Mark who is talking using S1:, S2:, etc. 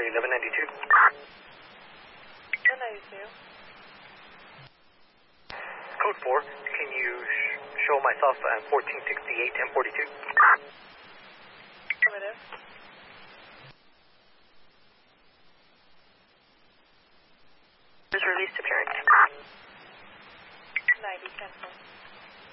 S1: 1192.
S2: 1192.
S1: Code 4, can you show myself at 1468 1042?
S2: Affirmative.
S1: Is released appearance.
S2: 90, cancel.